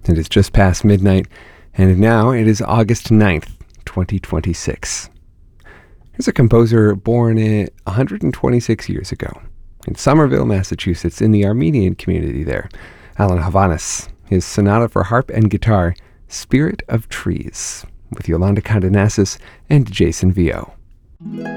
It is just past midnight, and now it is August 9th, 2026. Here's a composer born 126 years ago in Somerville, Massachusetts, in the Armenian community there, Alan Hovhaness. His sonata for harp and guitar, Spirit of Trees, with Yolanda Condonasis and Jason Vio.